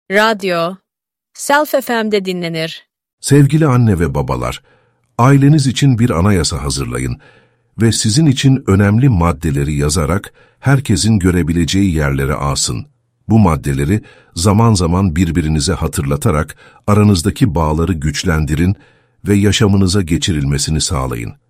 Radyo, Self FM'de dinlenir. Sevgili anne ve babalar, aileniz için bir anayasa hazırlayın ve sizin için önemli maddeleri yazarak herkesin görebileceği yerlere asın. Bu maddeleri zaman zaman birbirinize hatırlatarak aranızdaki bağları güçlendirin ve yaşamınıza geçirilmesini sağlayın.